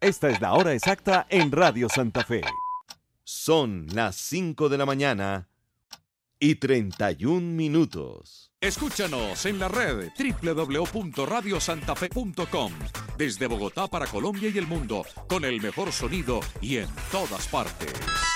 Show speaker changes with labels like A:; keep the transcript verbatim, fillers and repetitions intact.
A: Esta es la hora exacta en Radio Santa Fe.
B: Son las cinco de la mañana y treinta y un minutos.
C: Escúchanos en la red doble u doble u doble u punto radio santa fe punto com. Desde Bogotá para Colombia y el mundo, con el mejor sonido y en todas partes.